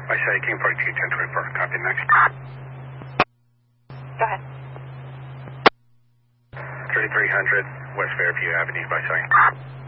I say King 42, 10 to report. Copy next. Go ahead. 3300 West Fairview Avenue by sight.